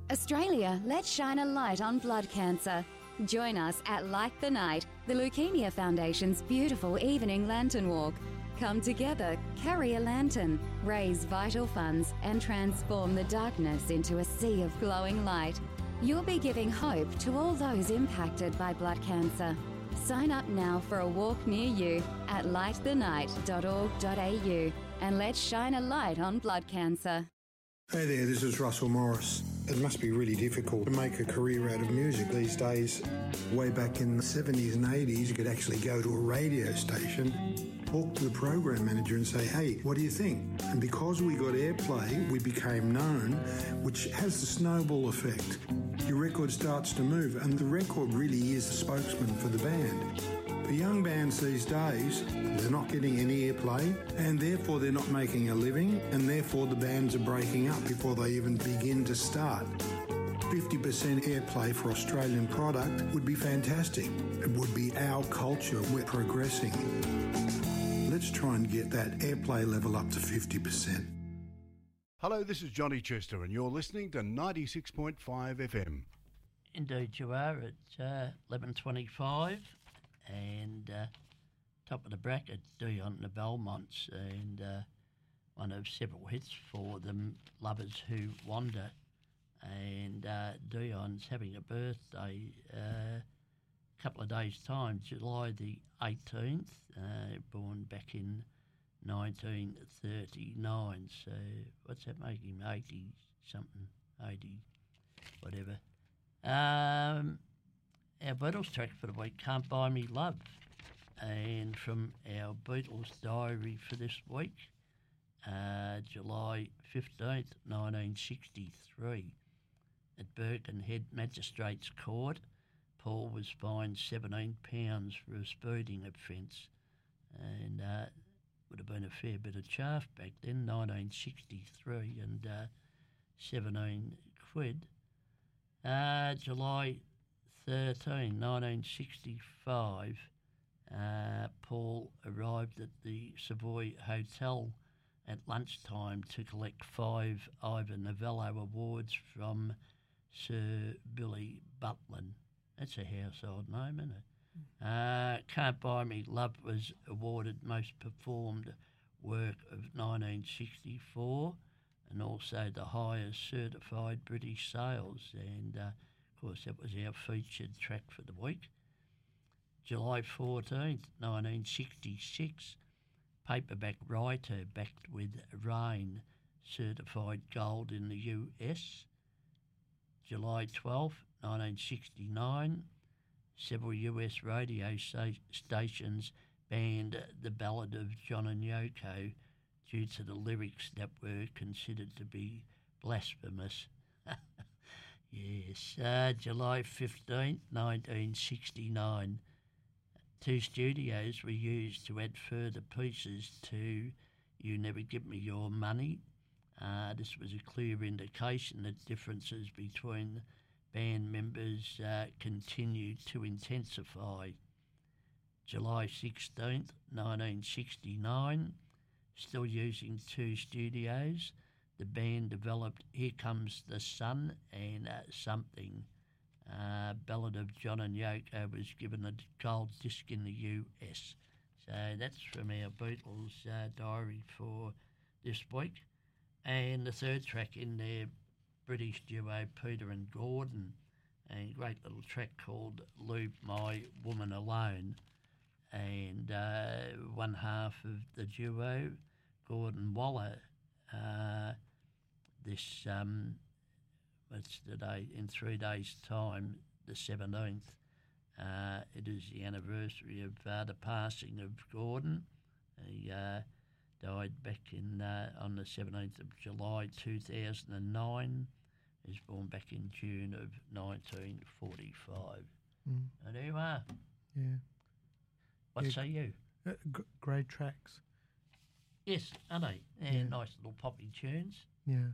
Australia, let's shine a light on blood cancer. Join us at Light the Night, the Leukemia Foundation's beautiful evening lantern walk. Come together, carry a lantern, raise vital funds, and transform the darkness into a sea of glowing light. You'll be giving hope to all those impacted by blood cancer. Sign up now for a walk near you at lightthenight.org.au and let's shine a light on blood cancer. Hey there, this is Russell Morris. It must be really difficult to make a career out of music these days. Way back in the 70s and 80s, you could actually go to a radio station, talk to the program manager and say, hey, what do you think? And because we got airplay, we became known, which has the snowball effect. Your record starts to move, and the record really is the spokesman for the band. For young bands these days, they're not getting any airplay, and therefore they're not making a living, and therefore the bands are breaking up before they even begin to start. 50% airplay for Australian product would be fantastic. It would be our culture. We're progressing. Let's try and get that airplay level up to 50%. Hello, this is Johnny Chester, and you're listening to 96.5 FM. Indeed you are. It's 11:25. And top of the bracket, Dion and the Belmonts, and one of several hits for them, Lovers Who Wander. And Dion's having a birthday a couple of days' time, July the 18th, born back in 1939. So what's that make him, 80-something, 80, whatever. Our Beatles track for the week, Can't Buy Me Love. And from our Beatles diary for this week, July 15th, 1963, at Birkenhead Magistrates Court, Paul was fined £17 for a speeding offence. And would have been a fair bit of chaff back then, 1963, and 17 quid. July 13, 1965, Paul arrived at the Savoy Hotel at lunchtime to collect 5 Ivor Novello awards from Sir Billy Butlin. That's a household name, isn't it? Can't Buy Me Love was awarded Most Performed Work of 1964 and also the highest certified British sales, and of course that was our featured track for the week. July 14th, 1966, Paperback Writer backed with Rain, certified gold in the US. July 12th, 1969, several US radio stations banned The Ballad of John and Yoko due to the lyrics that were considered to be blasphemous. Yes, July 15th, 1969, 2 studios were used to add further pieces to You Never Give Me Your Money. This was a clear indication that differences between band members continued to intensify. July 16th, 1969, still using 2 studios, the band developed Here Comes the Sun and Something. Ballad of John and Yoko was given a gold disc in the US. So that's from our Beatles diary for this week. And the third track in their British duo, Peter and Gordon, a great little track called Leave My Woman Alone. And one half of the duo, Gordon Waller, what's the day? In 3 days' time, the 17th, it is the anniversary of the passing of Gordon. He died back in on the 17th of July 2009. He was born back in June of 1945. And there you are. Yeah. What say you? Great tracks. Yes, aren't they? Yeah, nice little poppy tunes. Yeah.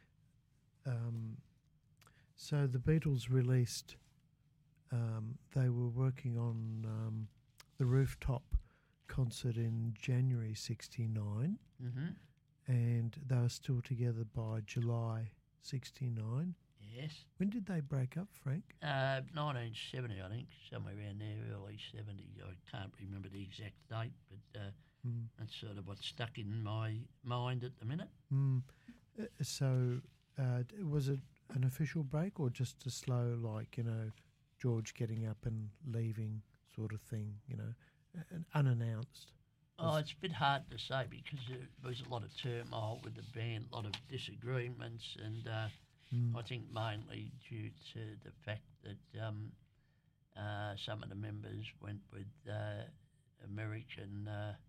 So the Beatles released, they were working on the Rooftop concert in January 69, and they were still together by July 69. Yes. When did they break up, Frank? 1970, I think, somewhere around there, early 70. I can't remember the exact date, but that's sort of what's stuck in my mind at the minute. So, was it an official break or just a slow, like, George getting up and leaving sort of thing, unannounced? Oh, it's a bit hard to say because there was a lot of turmoil with the band, a lot of disagreements, and I think mainly due to the fact that some of the members went with American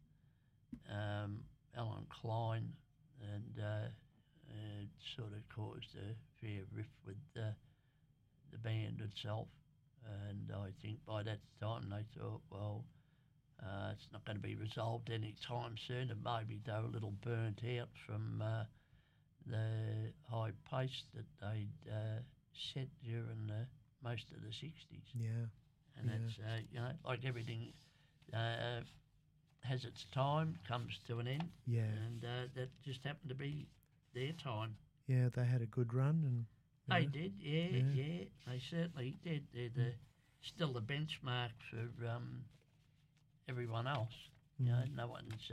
Alan Klein, and it sort of caused a fair rift with the band itself. And I think by that time they thought, well, it's not going to be resolved any time soon, and maybe they were a little burnt out from the high pace that they'd set during most of the 60s. Yeah. And that's, like everything has its time, comes to an end. Yeah. And that just happened to be their time. Yeah, they had a good run. And They did, yeah. They certainly did. They're still the benchmark for everyone else. No one's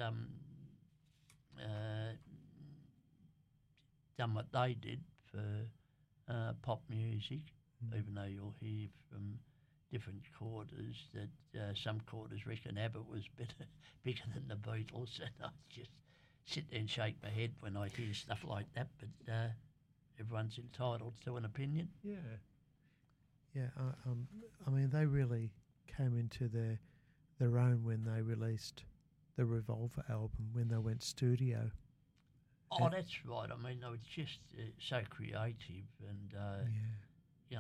done what they did for pop music, even though you'll hear from different quarters that some quarters reckon Abbott was bigger than the Beatles, and I just sit there and shake my head when I hear stuff like that, but everyone's entitled to an opinion. Yeah. Yeah, I mean, they really came into their own when they released the Revolver album, when they went studio. Oh, that's right. I mean, they were just so creative, and they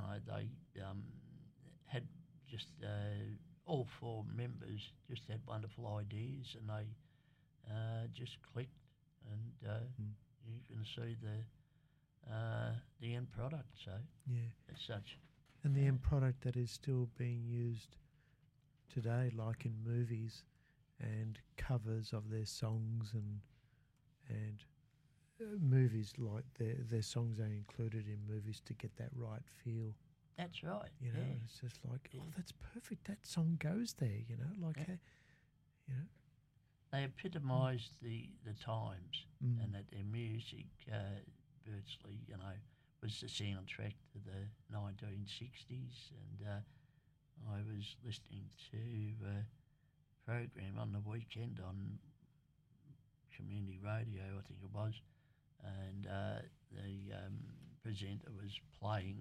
had just all four members just had wonderful ideas, and they just clicked, and you can see the end product. So as such, and the end product that is still being used today, like in movies and covers of their songs, and movies, like their songs are included in movies to get that right feel. That's right. It's just like, oh, that's perfect. That song goes there. They epitomised the times, and that their music virtually, was the soundtrack to the 1960s. And I was listening to a program on the weekend on community radio, I think it was, and the presenter was playing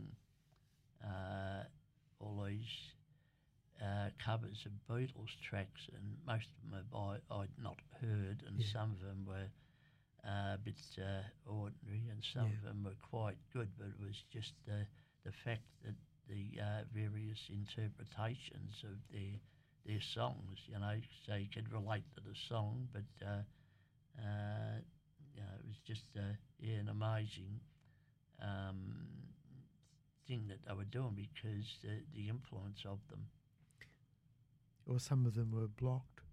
all these covers of Beatles tracks, and most of them I'd not heard, and some of them were a bit ordinary, and some of them were quite good, but it was just the fact that the various interpretations of their songs, so you could relate to the song, but it was just an amazing thing that they were doing, because the influence of them. Or some of them were blocked,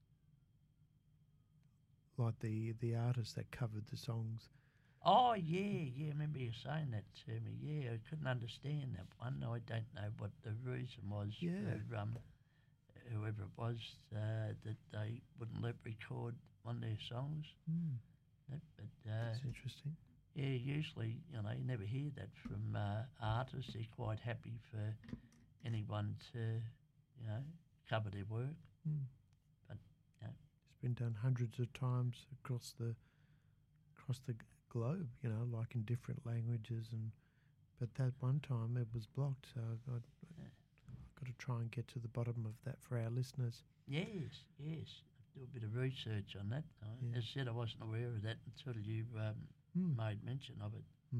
like the artists that covered the songs. Oh, yeah, I remember you saying that to me. Yeah, I couldn't understand that one. I don't know what the reason was for whoever it was that they wouldn't let record one of their songs. That's interesting. Yeah, usually, you never hear that from artists. They're quite happy for anyone to, cover their work. But, it's been done hundreds of times across the globe, like in different languages, but that one time it was blocked, so I've got to try and get to the bottom of that for our listeners. Yes. Do a bit of research on that. As I said, I wasn't aware of that until you made mention of it.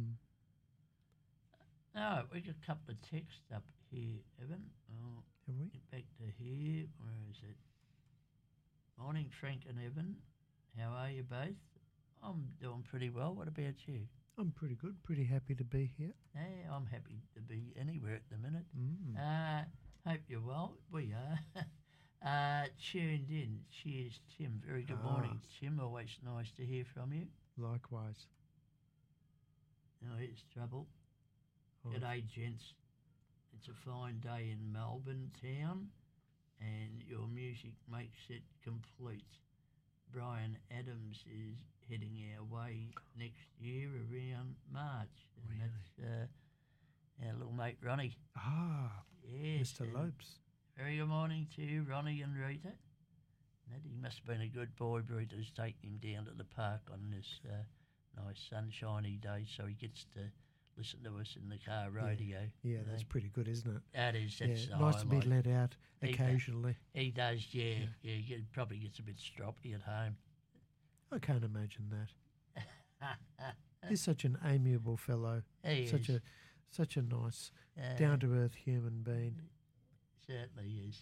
Oh, we got a couple of texts up here, Evan. Oh, have we? Get back to here. Where is it? Morning, Frank and Evan. How are you both? I'm doing pretty well. What about you? I'm pretty good. Pretty happy to be here. Yeah, I'm happy to be anywhere at the minute. Hope you're well. We are. Tuned in. Cheers, Tim. Very good morning, Tim. Always nice to hear from you. Likewise. Oh, here's trouble. G'day, gents. It's a fine day in Melbourne town, and your music makes it complete. Brian Adams is heading our way next year around March, and that's our little mate Ronnie. Ah, Yes, Mr. Lopes. Very good morning to you, Ronnie and Rita. And he must have been a good boy. Rita's taking him down to the park on this nice sunshiny day, so he gets to listen to us in the car radio. Yeah, that's pretty good, isn't it? That is. That's the nice to be highlight. let out occasionally. He does, yeah. He probably gets a bit stroppy at home. I can't imagine that. He's such an amiable fellow. He such is. a nice, down to earth human being. Certainly is.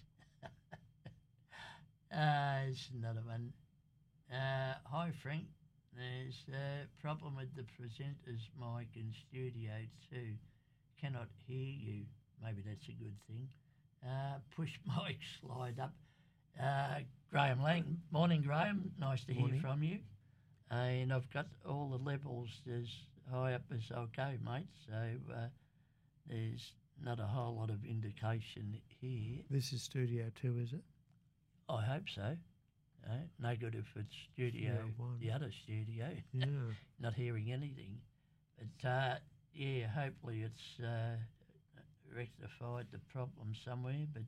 There's another one. Hi, Frank. There's a problem with the presenter's mic in Studio 2. Cannot hear you. Maybe that's a good thing. Push mic slide up. Graham Lang. Morning, Graham. Nice to hear from you. And I've got all the levels as high up as I'll go, mate. So there's not a whole lot of indication here. This is Studio 2, is it? I hope so. No good if it's Studio 1. The other studio. Yeah. Not hearing anything. But, yeah, hopefully it's rectified the problem somewhere. But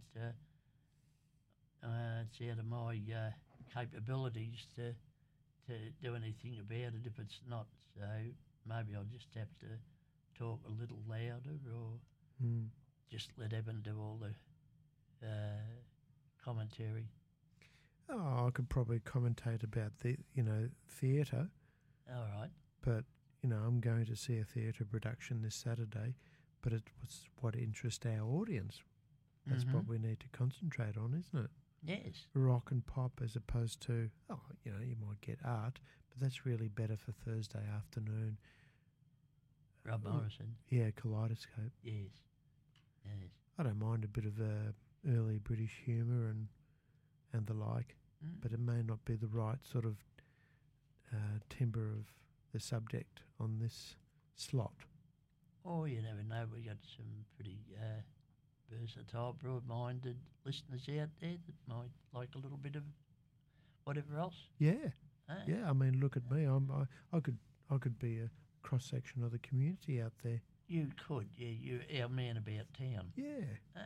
it's out of my capabilities to do anything about it if it's not. So maybe I'll just have to talk a little louder or just let Evan do all the commentary. Oh, I could probably commentate about the, theatre. All right. But, I'm going to see a theatre production this Saturday, but it was what interests our audience. That's what we need to concentrate on, isn't it? Yes. Rock and pop as opposed to, you might get art, but that's really better for Thursday afternoon. Rob Morrison. Yeah, Kaleidoscope. Yes. Yes. I don't mind a bit of early British humour and the like, but it may not be the right sort of timbre of the subject on this slot. Oh, you never know. We got some pretty versatile, broad-minded listeners out there that might like a little bit of whatever else. Yeah, yeah. I mean, look at me. I could be a cross section of the community out there. You could, yeah. You're our man about town. Yeah.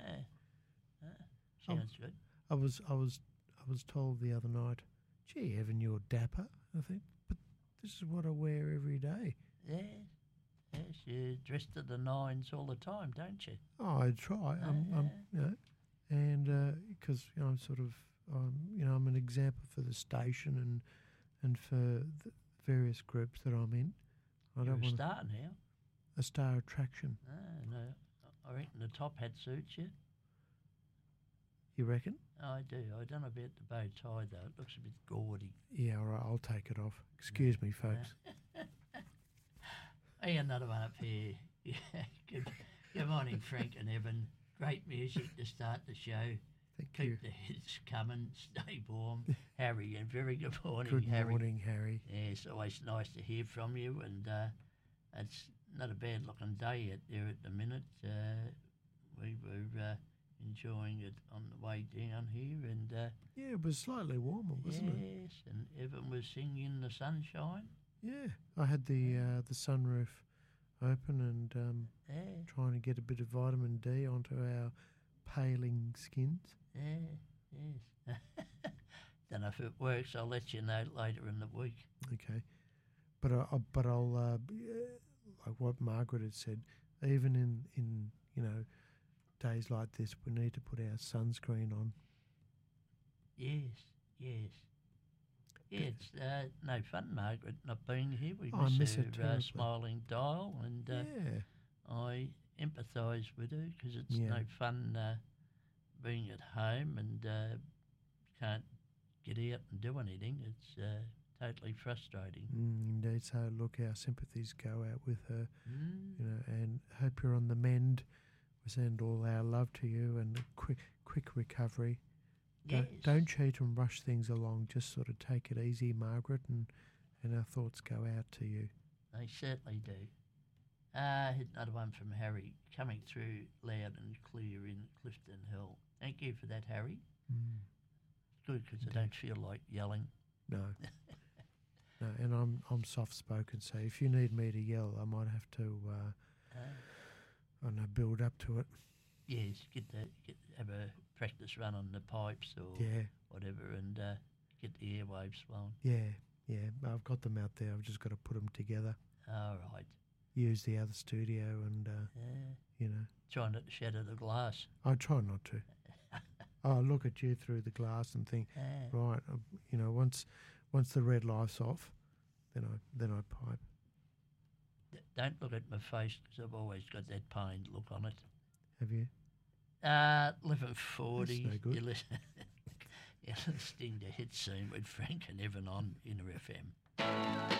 Sounds good. I was told the other night, gee, Evan, you're dapper. I think, but this is what I wear every day. Yeah. Yes, you dress to the nines all the time, don't you? Oh, I try. And because I'm sort of, I'm an example for the station and for the various groups that I'm in. You're a star now. A star attraction. No, I reckon the top hat suits you. You reckon? I do. I don't know about the bow tie though. It looks a bit gaudy. Yeah, all right. I'll take it off. Excuse me, folks. Hey, another one up here. Good morning, Frank and Evan. Great music to start the show. Thank you. Keep the hits coming. Stay warm. Harry, and very good morning, Good Harry. morning, Harry. Yeah, it's always nice to hear from you, and it's not a bad-looking day out there at the minute. We were enjoying it on the way down here, and yeah, it was slightly warmer, wasn't it? yes, and Evan was singing in the sunshine. Yeah, I had the sunroof open and trying to get a bit of vitamin D onto our paling skins. Yes. Don't know if it works. I'll let you know later in the week. Okay, but I'll like what Margaret had said. Even in days like this, we need to put our sunscreen on. Yes. Yeah, it's no fun, Margaret, not being here. We I miss her her terribly. smiling dial, and I empathise with her because it's no fun being at home and can't get out and do anything. It's totally frustrating. Indeed. So look, our sympathies go out with her, and hope you're on the mend. We send all our love to you and a quick recovery. Yes. Don't cheat and rush things along. Just sort of take it easy, Margaret, and our thoughts go out to you. They certainly do. Another one from Harry, coming through loud and clear in Clifton Hill. Thank you for that, Harry. Good, because I don't feel like yelling. No. No, and I'm soft-spoken, so if you need me to yell, I might have to, I don't know, build up to it. Yes, have a practice run on the pipes or whatever, and get the airwaves flowing. Yeah, I've got them out there. I've just got to put them together. All right. Use the other studio and, you know. Try not to shatter the glass. I try not to. I look at you through the glass and think, right, you know, once the red light's off, then I pipe. Don't look at my face because I've always got that pained look on it. Have you? 11:40. That's no good. You're listening to Hit Scene with Frank and Evan on Inner FM.